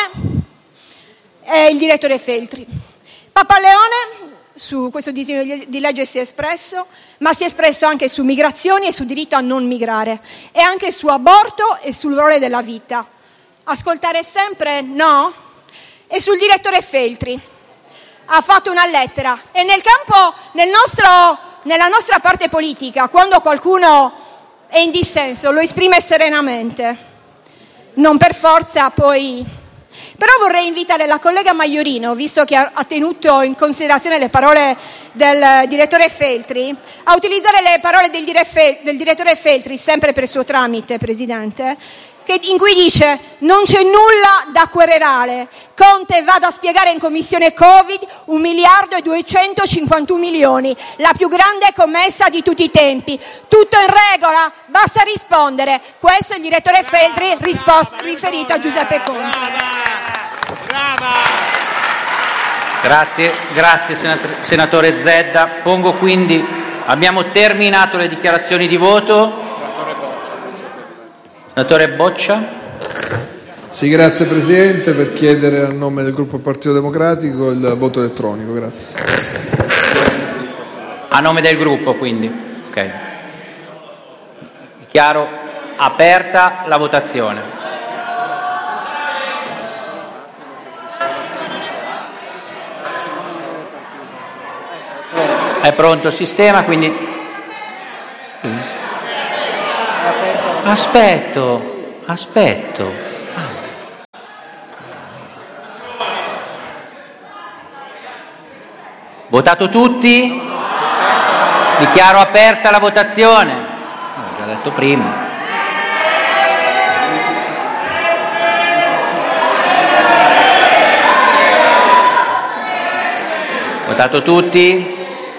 e il direttore Feltri. Papa Leone su questo disegno di legge si è espresso, ma si è espresso anche su migrazioni e sul diritto a non migrare, e anche su aborto e sul valore della vita. Ascoltare sempre no? E sul direttore Feltri ha fatto una lettera, e nella nostra parte politica, quando qualcuno è in dissenso lo esprime serenamente, non per forza poi. Però vorrei invitare la collega Maiorino, visto che ha tenuto in considerazione le parole del direttore Feltri, a utilizzare le parole del direttore Feltri, sempre per suo tramite, Presidente, in cui dice: non c'è nulla da querelare, Conte vada a spiegare in commissione Covid 1.251 milioni, la più grande commessa di tutti i tempi, tutto in regola, basta rispondere. Questo è il direttore Feltri, riferito a Giuseppe Conte. Grazie senatore Zedda. Pongo quindi, abbiamo terminato le dichiarazioni di voto. Senatore Boccia. Sì, grazie Presidente, per chiedere a nome del gruppo Partito Democratico il voto elettronico, grazie. A nome del gruppo, quindi. Ok. Dichiaro aperta la votazione. È pronto il sistema, quindi... Aspetto. Votato tutti? Dichiaro aperta la votazione. L'ho già detto prima. Votato tutti?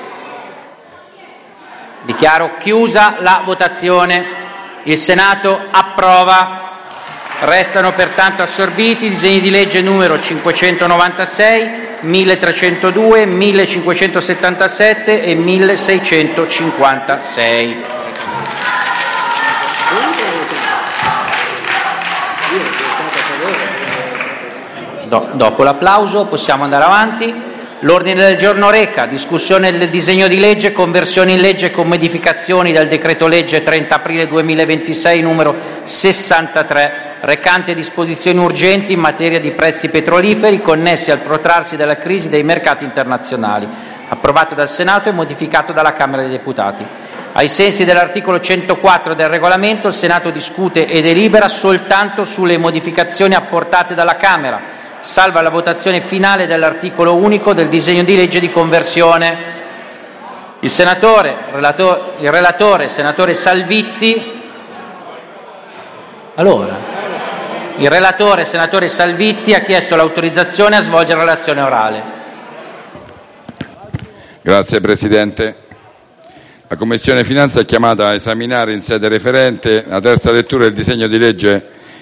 Dichiaro chiusa la votazione. Il Senato approva. Restano pertanto assorbiti i disegni di legge numero 596, 1302, 1577 e 1656. Dopo l'applauso possiamo andare avanti. L'ordine del giorno reca discussione del disegno di legge conversione in legge con modificazioni del decreto legge 30 aprile 2026 numero 63 recante disposizioni urgenti in materia di prezzi petroliferi connessi al protrarsi della crisi dei mercati internazionali, approvato dal Senato e modificato dalla Camera dei Deputati. Ai sensi dell'articolo 104 del regolamento, il Senato discute e delibera soltanto sulle modificazioni apportate dalla Camera, salva la votazione finale dell'articolo unico del disegno di legge di conversione. Il relatore, senatore Salvitti, ha chiesto l'autorizzazione a svolgere la relazione orale. Grazie Presidente. La Commissione Finanza è chiamata a esaminare in sede referente la terza lettura del disegno di legge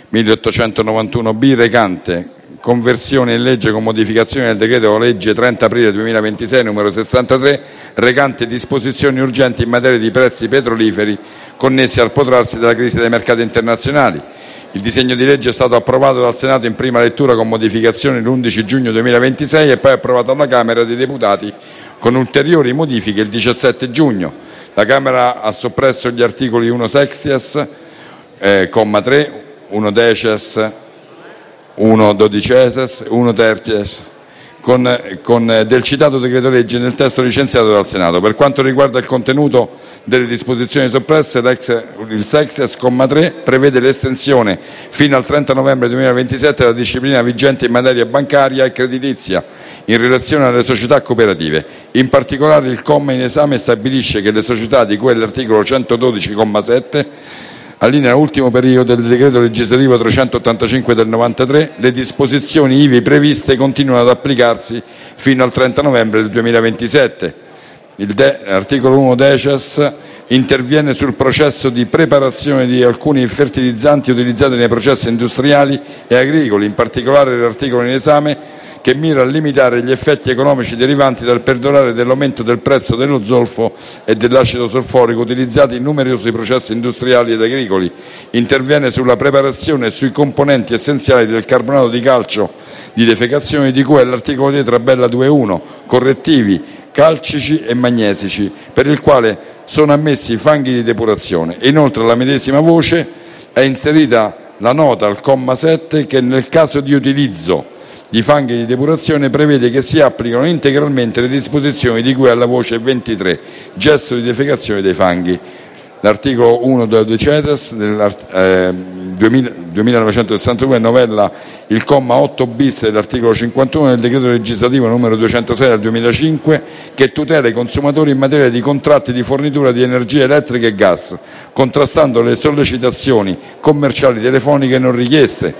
1891B recante conversione in legge con modificazione del decreto legge 30 aprile 2026 numero 63 recante disposizioni urgenti in materia di prezzi petroliferi connessi al protrarsi della crisi dei mercati internazionali. Il disegno di legge è stato approvato dal Senato in prima lettura con modificazioni l'11 giugno 2026 e poi approvato dalla Camera dei Deputati con ulteriori modifiche il 17 giugno. La Camera ha soppresso gli articoli 1 sexties, comma 3, 1 decies, 1 dodiceses, 1 terties del citato decreto legge nel testo licenziato dal Senato. Per quanto riguarda il contenuto delle disposizioni soppresse, il sexties, comma 3, prevede l'estensione fino al 30 novembre 2027 della disciplina vigente in materia bancaria e creditizia in relazione alle società cooperative. In particolare il comma in esame stabilisce che le società di cui all'articolo 112, comma 7, allinea ultimo periodo del decreto legislativo 385 del 93, le disposizioni ivi previste continuano ad applicarsi fino al 30 novembre del 2027. L'articolo 1 decies interviene sul processo di preparazione di alcuni fertilizzanti utilizzati nei processi industriali e agricoli, in particolare l'articolo in esame che mira a limitare gli effetti economici derivanti dal perdurare dell'aumento del prezzo dello zolfo e dell'acido solforico utilizzati in numerosi processi industriali ed agricoli. Interviene sulla preparazione e sui componenti essenziali del carbonato di calcio di defecazione di cui è l'articolo 3 tabella 2.1, correttivi calcici e magnesici, per il quale sono ammessi fanghi di depurazione. E inoltre alla medesima voce è inserita la nota al comma 7 che nel caso di utilizzo di fanghi di depurazione prevede che si applicano integralmente le disposizioni di cui alla voce 23, gesto di defecazione dei fanghi. L'articolo 1 del CETES del 2962 novella il comma 8 bis dell'articolo 51 del decreto legislativo numero 206 del 2005 che tutela i consumatori in materia di contratti di fornitura di energia elettrica e gas, contrastando le sollecitazioni commerciali telefoniche non richieste.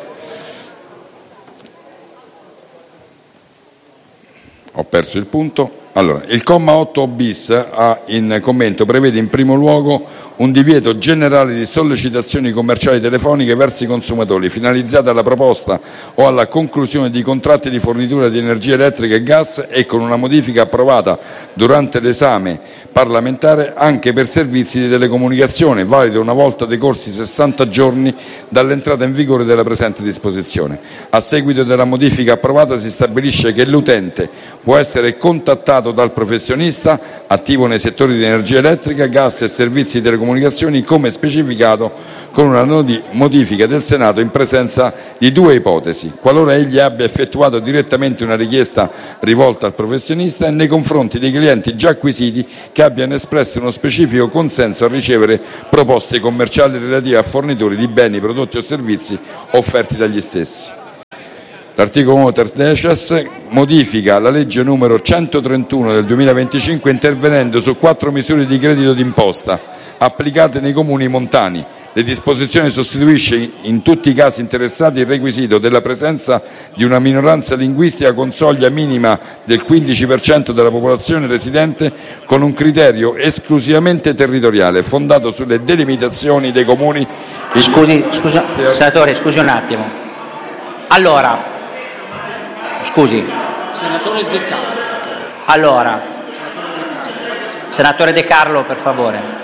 Ho perso il punto. Allora, il comma 8 bis in commento prevede in primo luogo un divieto generale di sollecitazioni commerciali telefoniche verso i consumatori finalizzate alla proposta o alla conclusione di contratti di fornitura di energia elettrica e gas e con una modifica approvata durante l'esame parlamentare anche per servizi di telecomunicazione, valido una volta decorsi 60 giorni dall'entrata in vigore della presente disposizione. A seguito della modifica approvata si stabilisce che l'utente può essere contattato effettuato dal professionista attivo nei settori di energia elettrica, gas e servizi di telecomunicazioni, come specificato con una modifica del Senato in presenza di due ipotesi: qualora egli abbia effettuato direttamente una richiesta rivolta al professionista e nei confronti dei clienti già acquisiti che abbiano espresso uno specifico consenso a ricevere proposte commerciali relative a fornitori di beni, prodotti o servizi offerti dagli stessi. L'articolo 1 ter-decies modifica la legge numero 131 del 2025 intervenendo su 4 misure di credito d'imposta applicate nei comuni montani. Le disposizioni sostituisce in tutti i casi interessati il requisito della presenza di una minoranza linguistica con soglia minima del 15% della popolazione residente, con un criterio esclusivamente territoriale fondato sulle delimitazioni dei comuni. Senatore, scusi un attimo. Allora, scusi. Senatore De Carlo. Allora, senatore De Carlo, per favore.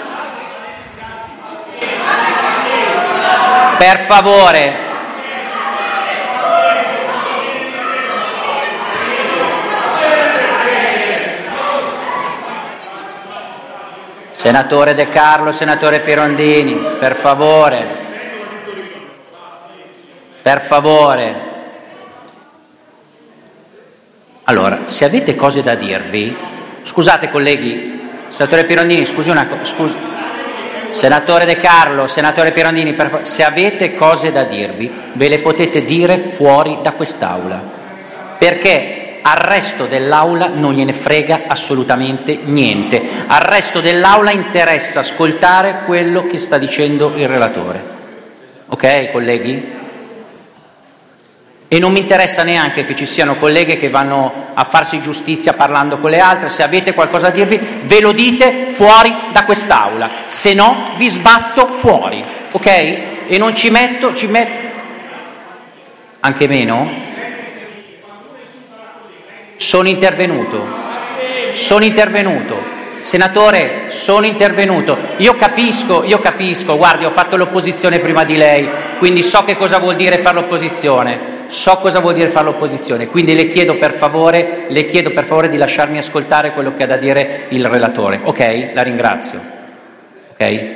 Per favore. Senatore De Carlo, senatore Pirondini, per favore. Per favore. Allora, se avete cose da dirvi, scusate colleghi, senatore Pirondini, scusi una cosa, senatore De Carlo, senatore Pirondini, se avete cose da dirvi, ve le potete dire fuori da quest'Aula, perché al resto dell'Aula non gliene frega assolutamente niente. Al resto dell'Aula interessa ascoltare quello che sta dicendo il relatore. Ok, colleghi? E non mi interessa neanche che ci siano colleghe che vanno a farsi giustizia parlando con le altre. Se avete qualcosa da dirvi, ve lo dite fuori da quest'Aula, se no vi sbatto fuori, ok? E non ci metto anche meno? Sono intervenuto. Senatore, sono intervenuto. Io capisco, guardi, ho fatto l'opposizione prima di lei, quindi so che cosa vuol dire fare l'opposizione. Quindi le chiedo per favore di lasciarmi ascoltare quello che ha da dire il relatore, ok? La ringrazio. Ok?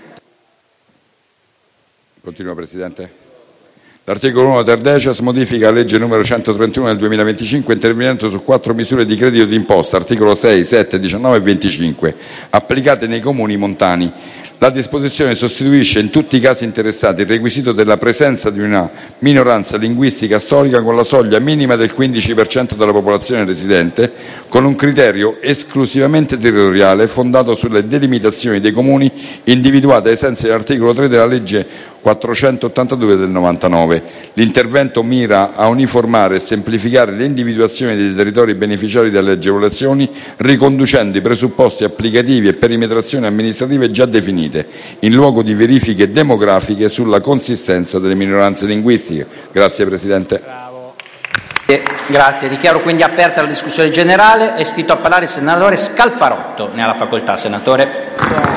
Continua, Presidente. L'articolo 1 ter-decies modifica la legge numero 131 del 2025 intervenendo su 4 misure di credito d'imposta, articolo 6, 7, 19 e 25, applicate nei comuni montani. La disposizione sostituisce in tutti i casi interessati il requisito della presenza di una minoranza linguistica storica con la soglia minima del 15% della popolazione residente, con un criterio esclusivamente territoriale fondato sulle delimitazioni dei comuni individuate ai sensi dell'articolo 3 della legge 482 del 99. L'intervento mira a uniformare e semplificare l'individuazione dei territori beneficiari delle agevolazioni, riconducendo i presupposti applicativi e perimetrazioni amministrative già definite, in luogo di verifiche demografiche sulla consistenza delle minoranze linguistiche. Grazie, Presidente. Grazie, dichiaro quindi aperta la discussione generale. È iscritto a parlare il senatore Scalfarotto. Ne ha la facoltà, senatore.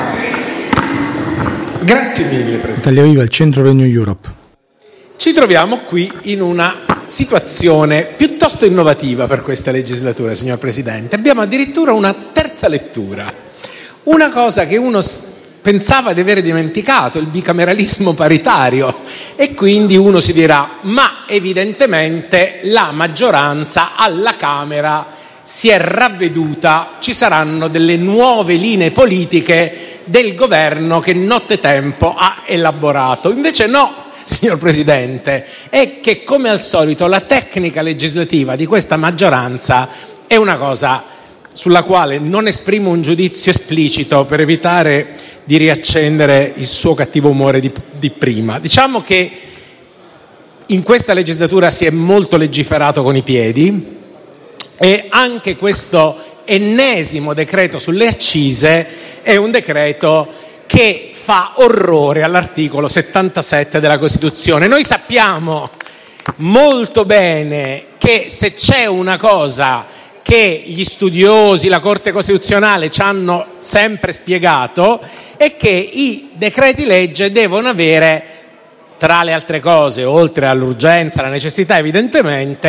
Grazie mille, Presidente. Italia Viva, il Centro Renew Europe. Ci troviamo qui in una situazione piuttosto innovativa per questa legislatura, signor Presidente. Abbiamo addirittura una terza lettura. Una cosa che uno pensava di aver dimenticato, il bicameralismo paritario, e quindi uno si dirà: ma evidentemente la maggioranza alla Camera si è ravveduta, ci saranno delle nuove linee politiche del governo che nottetempo ha elaborato. Invece no, signor Presidente, è che come al solito la tecnica legislativa di questa maggioranza è una cosa sulla quale non esprimo un giudizio esplicito per evitare di riaccendere il suo cattivo umore di prima. Diciamo che in questa legislatura si è molto legiferato con i piedi, e anche questo ennesimo decreto sulle accise è un decreto che fa orrore all'articolo 77 della Costituzione. Noi sappiamo molto bene che se c'è una cosa che gli studiosi, la Corte Costituzionale ci hanno sempre spiegato, è che i decreti legge devono avere, tra le altre cose, oltre all'urgenza, alla necessità evidentemente,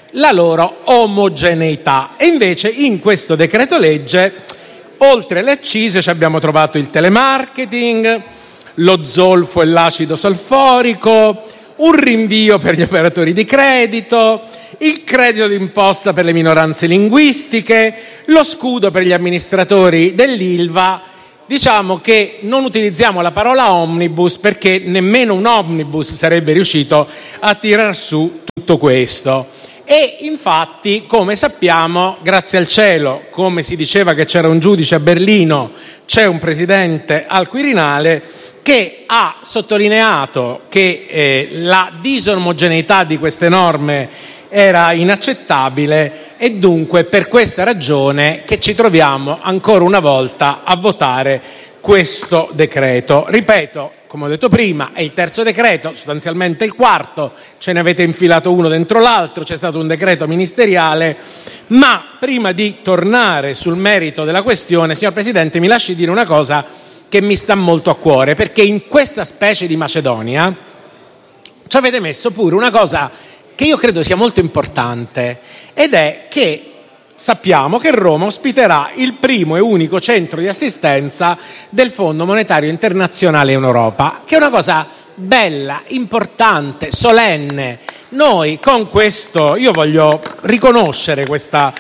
la loro omogeneità. E invece in questo decreto legge, oltre alle accise, ci abbiamo trovato il telemarketing, lo zolfo e l'acido solforico, un rinvio per gli operatori di credito, il credito d'imposta per le minoranze linguistiche, lo scudo per gli amministratori dell'Ilva. Diciamo che non utilizziamo la parola omnibus perché nemmeno un omnibus sarebbe riuscito a tirar su tutto questo. E infatti, come sappiamo, grazie al cielo, come si diceva che c'era un giudice a Berlino, c'è un presidente al Quirinale che ha sottolineato che la disomogeneità di queste norme era inaccettabile e dunque per questa ragione che ci troviamo ancora una volta a votare questo decreto. Ripeto, come ho detto prima, è il terzo decreto, sostanzialmente il quarto, ce ne avete infilato uno dentro l'altro, c'è stato un decreto ministeriale, ma prima di tornare sul merito della questione, signor Presidente, mi lasci dire una cosa che mi sta molto a cuore, perché in questa specie di Macedonia ci avete messo pure una cosa che io credo sia molto importante, ed è che sappiamo che Roma ospiterà il primo e unico centro di assistenza del Fondo Monetario Internazionale in Europa, che è una cosa bella, importante, solenne. Noi con questo, io voglio riconoscere questo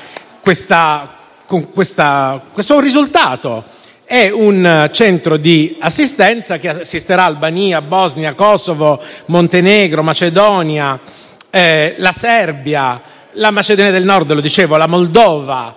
risultato. È un centro di assistenza che assisterà Albania, Bosnia, Kosovo, Montenegro, Macedonia, la Serbia, la Macedonia del Nord, lo dicevo, la Moldova,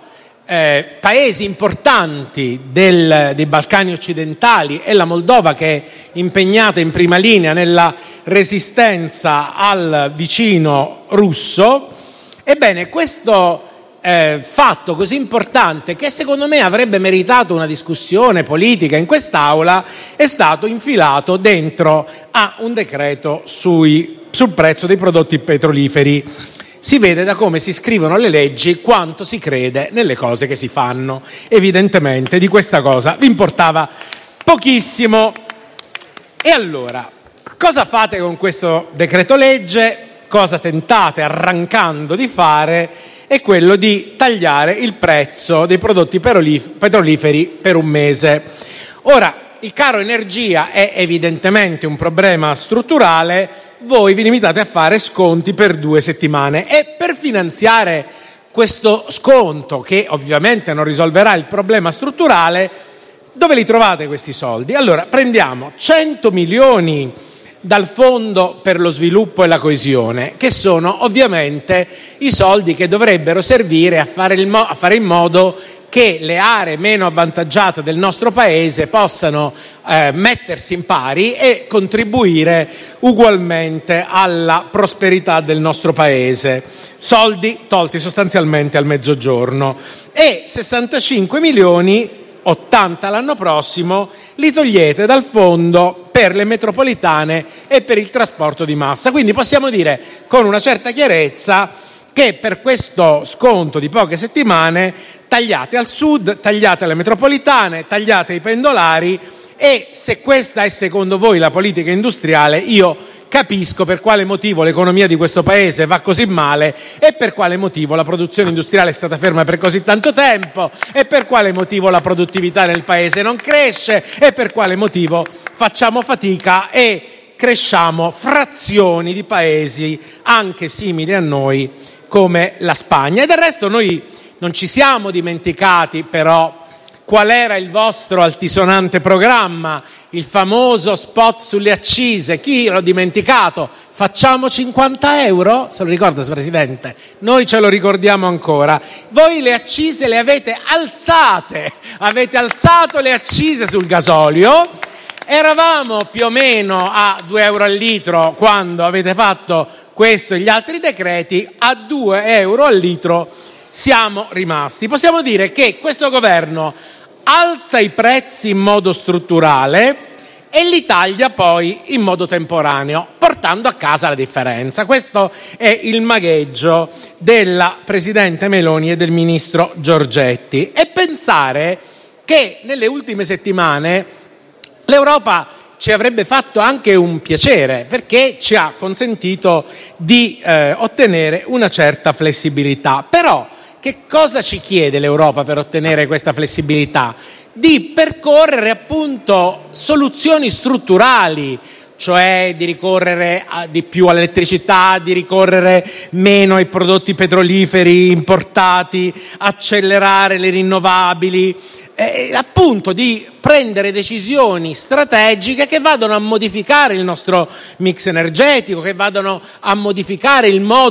paesi importanti dei Balcani occidentali, e la Moldova che è impegnata in prima linea nella resistenza al vicino russo. Ebbene, questo fatto così importante, che secondo me avrebbe meritato una discussione politica in quest'Aula, è stato infilato dentro a un decreto sul prezzo dei prodotti petroliferi. Si vede da come si scrivono le leggi quanto si crede nelle cose che si fanno. Evidentemente di questa cosa vi importava pochissimo. E allora, cosa fate con questo decreto legge? Cosa tentate arrancando di fare? È quello di tagliare il prezzo dei prodotti petroliferi per un mese. Ora, il caro energia è evidentemente un problema strutturale. Voi vi limitate a fare sconti per 2 settimane e per finanziare questo sconto, che ovviamente non risolverà il problema strutturale, dove li trovate questi soldi? Allora, prendiamo 100 milioni dal Fondo per lo sviluppo e la coesione, che sono ovviamente i soldi che dovrebbero servire a fare in modo che le aree meno avvantaggiate del nostro paese possano mettersi in pari e contribuire ugualmente alla prosperità del nostro paese. Soldi tolti sostanzialmente al Mezzogiorno. E 65 milioni, 80 l'anno prossimo, li togliete dal fondo per le metropolitane e per il trasporto di massa. Quindi possiamo dire con una certa chiarezza che per questo sconto di poche settimane tagliate al sud, tagliate alle metropolitane, tagliate ai pendolari. E se questa è secondo voi la politica industriale, io capisco per quale motivo l'economia di questo paese va così male e per quale motivo la produzione industriale è stata ferma per così tanto tempo e per quale motivo la produttività nel paese non cresce e per quale motivo facciamo fatica e cresciamo frazioni di paesi anche simili a noi come la Spagna. E del resto noi non ci siamo dimenticati però qual era il vostro altisonante programma, il famoso spot sulle accise. Chi l'ha dimenticato? Facciamo 50 euro? Se lo ricorda, Presidente? Noi ce lo ricordiamo ancora. Voi le accise le avete alzate, avete alzato le accise sul gasolio. Eravamo più o meno a 2 euro al litro quando avete fatto questo e gli altri decreti, a 2 euro al litro siamo rimasti. Possiamo dire che questo governo alza i prezzi in modo strutturale e li taglia poi in modo temporaneo, portando a casa la differenza. Questo è il magheggio della Presidente Meloni e del Ministro Giorgetti. E pensare che nelle ultime settimane l'Europa ci avrebbe fatto anche un piacere, perché ci ha consentito di ottenere una certa flessibilità. Però che cosa ci chiede l'Europa per ottenere questa flessibilità? Di percorrere appunto soluzioni strutturali, cioè di ricorrere di più all'elettricità, di ricorrere meno ai prodotti petroliferi importati, accelerare le rinnovabili, appunto di prendere decisioni strategiche che vadano a modificare il nostro mix energetico, che vadano a modificare il modo